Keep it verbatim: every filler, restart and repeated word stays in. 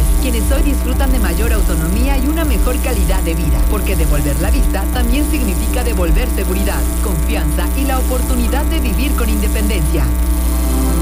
calles, quienes hoy disfrutan de mayor autonomía y una mejor calidad de vida, porque devolver la vista también significa devolver seguridad, confianza y la oportunidad de vivir con independencia.